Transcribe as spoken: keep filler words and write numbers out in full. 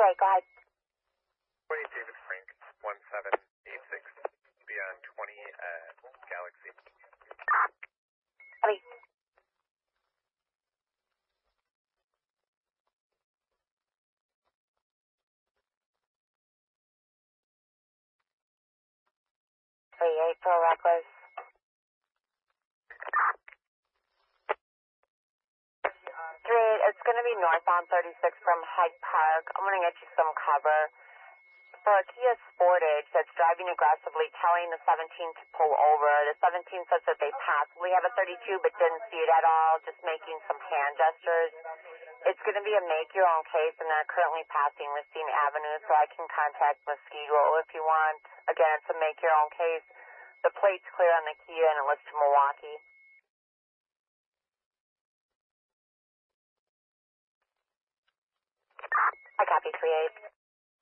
eight, go ahead. twenty David Frank, one seven eight six, beyond twenty uh, Galaxy. Copy. three eight for reckless. three eight, it's going to be northbound thirty-six from Hyde Park. I'm going to get you some cover. For a Kia Sportage that's driving aggressively, telling the seventeen to pull over. The seventeen says that they possibly have a thirty-two but didn't see it at all, just making some hand gestures. It's going to be a make-your-own case, and they're currently passing Racine Avenue, so I can contact Mosquito if you want. Again, it's a make-your-own case. The plate's clear on the Kia, and it looks to Milwaukee. I copy three eight.